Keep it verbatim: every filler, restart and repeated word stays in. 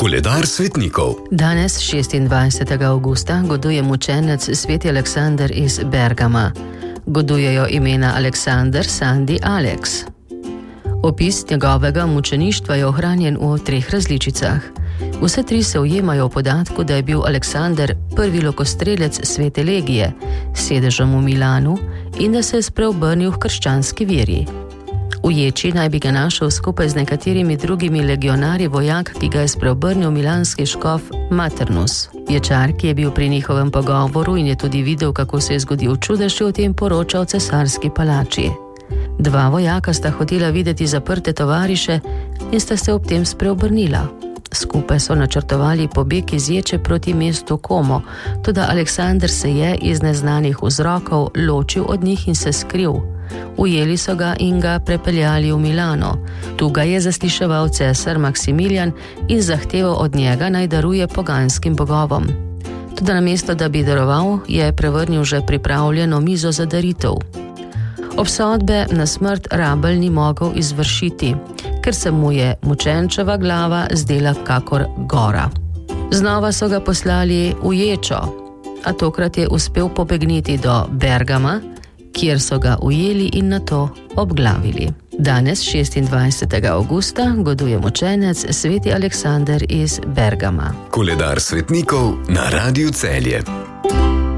Koledar svetnikov. Danes, šestindvajsetega avgusta, goduje mučenec sveti Aleksander iz Bergama. Godujejo imena Aleksander, Sandi, Aleks. Opis njegovega mučeništva je ohranjen v treh različicah. Vse tri se ujemajo v podatku, da je bil Aleksander prvi lokostrelec svete legije s sedežem v Milanu in da se je spreobrnil v krščanski veri. V ječi naj bi ga našel skupaj z nekaterimi drugimi legionarji vojak, ki ga je spreobrnil milanski škof Maternus. Ječar, ki je bil pri njihovem pogovoru in je tudi videl, kako se je zgodil čudež, je o tem poročal cesarski palači. Dva vojaka sta hotela videti zaprte tovariše in sta se ob tem spreobrnila. Skupaj so načrtovali pobeg iz ječe proti mestu Como, toda Aleksander se je iz neznanih vzrokov ločil od njih in se skril. Ujeli so ga in ga prepeljali v Milano. Tu ga je zasliševal cesar Maksimilijan in zahteval od njega, naj daruje poganskim bogovom. Toda namesto, da bi daroval, je prevrnil že pripravljeno mizo za daritev. Obsodbe na smrt Rabelj ni mogel izvršiti, ker se mu je mučenčeva glava zdela kakor gora. Znova so ga poslali v ječo, a tokrat je uspel pobegniti do Bergama, kjer so ga ujeli in nato obglavili. Danes, šestindvajsetega avgusta, goduje mučenec sveti Aleksander iz Bergama. Koledar svetnikov na Radiu Celje.